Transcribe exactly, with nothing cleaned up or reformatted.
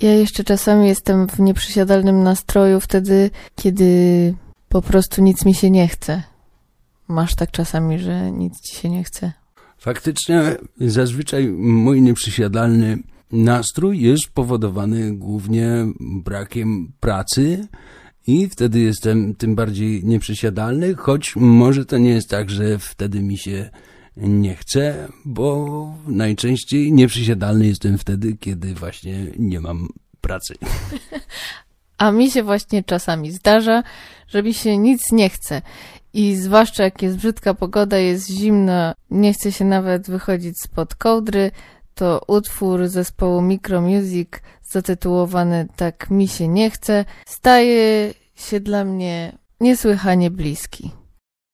Ja jeszcze czasami jestem w nieprzysiadalnym nastroju wtedy, kiedy po prostu nic mi się nie chce. Masz tak czasami, że nic ci się nie chce? Faktycznie zazwyczaj mój nieprzysiadalny nastrój jest powodowany głównie brakiem pracy i wtedy jestem tym bardziej nieprzysiadalny, choć może to nie jest tak, że wtedy mi się nie chce, bo najczęściej nieprzysiadalny jestem wtedy, kiedy właśnie nie mam pracy. A mi się właśnie czasami zdarza, że mi się nic nie chce. I zwłaszcza jak jest brzydka pogoda, jest zimno, nie chce się nawet wychodzić spod kołdry, to utwór zespołu Micro Music zatytułowany Tak mi się nie chce staje się dla mnie niesłychanie bliski.